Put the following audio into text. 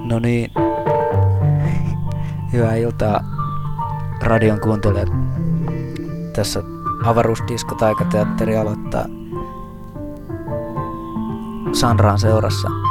No niin, hyvää iltaa radion kuuntelijat. Tässä Avaruusdisko Taikateatteri aloittaa Sanraan seurassa